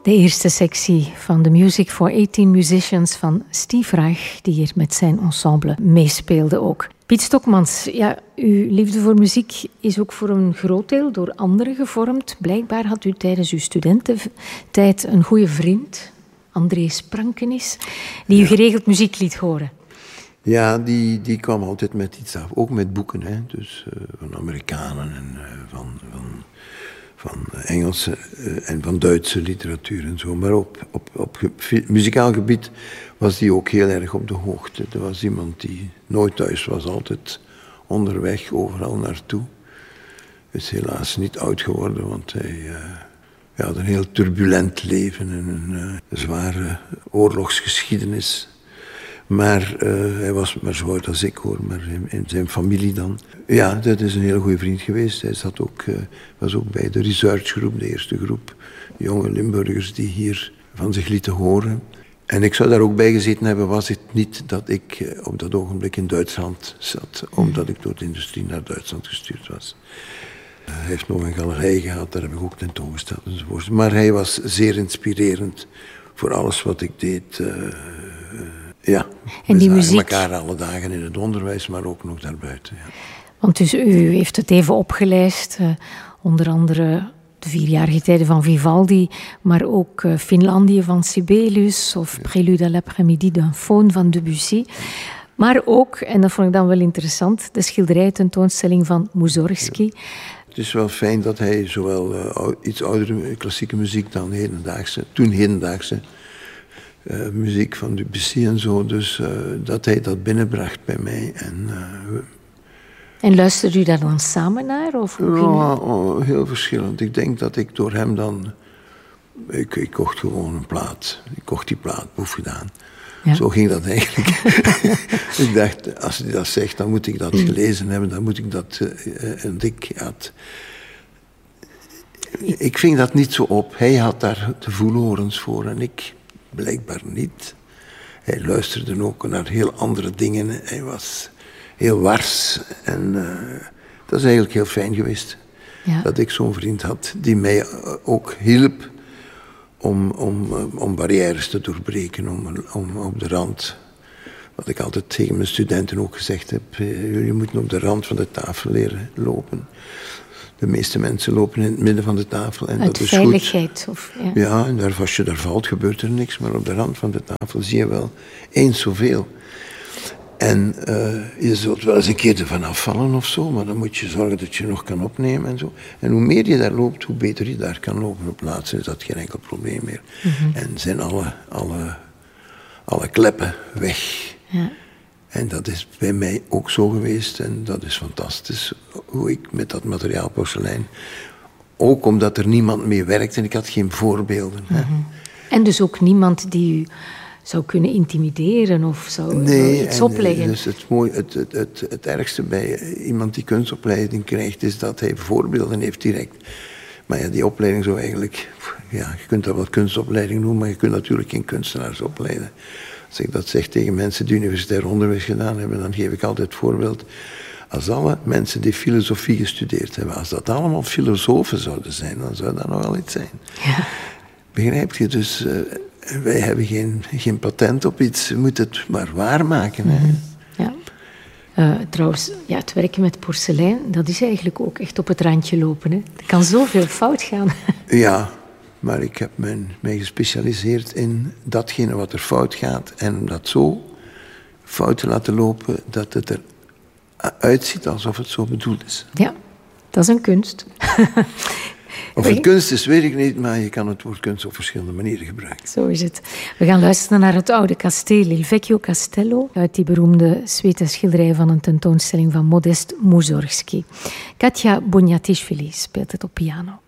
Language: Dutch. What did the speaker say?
De eerste sectie van de Music for 18 Musicians van Steve Reich, die hier met zijn ensemble meespeelde ook. Piet Stokmans, ja, uw liefde voor muziek is ook voor een groot deel door anderen gevormd. Blijkbaar had u tijdens uw studententijd een goede vriend, André Sprankenis, die u geregeld muziek liet horen. Ja, die kwam altijd met iets af. Ook met boeken, hè. Dus van Amerikanen en van Engelse en van Duitse literatuur en zo. Maar op muzikaal gebied was die ook heel erg op de hoogte. Er was iemand die nooit thuis was, altijd onderweg, overal naartoe. Is helaas niet oud geworden, want hij had een heel turbulent leven en een zware oorlogsgeschiedenis. Maar hij was maar zo oud als ik, hoor, maar in zijn familie dan. Ja, dat is een hele goede vriend geweest. Hij was ook bij de researchgroep, de eerste groep jonge Limburgers die hier van zich lieten horen. En ik zou daar ook bij gezeten hebben, was het niet dat ik op dat ogenblik in Duitsland zat, omdat ik door de industrie naar Duitsland gestuurd was. Hij heeft nog een galerij gehad, daar heb ik ook tentoongesteld enzovoort. Maar hij was zeer inspirerend voor alles wat ik deed. Ja, en die muziek elkaar alle dagen in het onderwijs, maar ook nog daarbuiten. Ja. Want dus u heeft het even opgelijst, onder andere de 4-jarige tijden van Vivaldi, maar ook Finlandië van Sibelius of Prélude à l'après-midi d'un faune van Debussy. Maar ook, en dat vond ik dan wel interessant, de schilderijtentoonstelling van Mussorgsky. Ja. Het is wel fijn dat hij zowel iets oudere klassieke muziek dan toen hedendaagse muziek van Debussy en zo, dus dat hij dat binnenbracht bij mij. En luisterde u daar dan samen naar? Of hoe heel verschillend. Ik denk dat ik door hem dan... Ik kocht gewoon een plaat. Ik kocht die plaat, boef gedaan. Ja. Zo ging dat eigenlijk. Ik dacht, als hij dat zegt, dan moet ik dat gelezen hebben, dan moet ik dat... Ik ving dat niet zo op. Hij had daar de voelhorens voor en ik blijkbaar niet. Hij luisterde ook naar heel andere dingen. Hij was heel wars. En dat is eigenlijk heel fijn geweest. Ja. Dat ik zo'n vriend had die mij ook hielp om barrières te doorbreken. Om op de rand. Wat ik altijd tegen mijn studenten ook gezegd heb. Jullie moeten op de rand van de tafel leren lopen. De meeste mensen lopen in het midden van de tafel. En dat is veiligheid. Goed. Ja, en als je daar valt, gebeurt er niks. Maar op de rand van de tafel zie je wel eens zoveel. En je zult wel eens een keer ervan afvallen of zo. Maar dan moet je zorgen dat je nog kan opnemen en zo. En hoe meer je daar loopt, hoe beter je daar kan lopen. Op laatst is dat geen enkel probleem meer. Mm-hmm. En zijn alle kleppen weg. Ja. En dat is bij mij ook zo geweest en dat is fantastisch, hoe ik met dat materiaal porselein, ook omdat er niemand mee werkt en ik had geen voorbeelden. Mm-hmm. En dus ook niemand die u zou kunnen intimideren of zou iets opleggen? Dus het ergste bij iemand die kunstopleiding krijgt is dat hij voorbeelden heeft direct. Maar ja, die opleiding zou eigenlijk, je kunt dat wel kunstopleiding noemen, maar je kunt natuurlijk geen kunstenaars opleiden. Als ik dat zeg tegen mensen die universitair onderwijs gedaan hebben, dan geef ik altijd het voorbeeld. Als alle mensen die filosofie gestudeerd hebben, als dat allemaal filosofen zouden zijn, dan zou dat nog wel iets zijn. Ja. Begrijp je? Dus wij hebben geen patent op iets, we moeten het maar waarmaken. Mm-hmm. Ja. Trouwens, het werken met porselein, dat is eigenlijk ook echt op het randje lopen. Hè? Er kan zoveel fout gaan. Ja. Maar ik heb mij gespecialiseerd in datgene wat er fout gaat. En om dat zo fout te laten lopen dat het eruit ziet alsof het zo bedoeld is. Ja, dat is een kunst. Of het kunst is, weet ik niet, maar je kan het woord kunst op verschillende manieren gebruiken. Zo is het. We gaan luisteren naar het oude kasteel, Il Vecchio Castello, uit die beroemde Zweedse schilderij van een tentoonstelling van Modest Mussorgsky. Katja Boniatishvili speelt het op piano.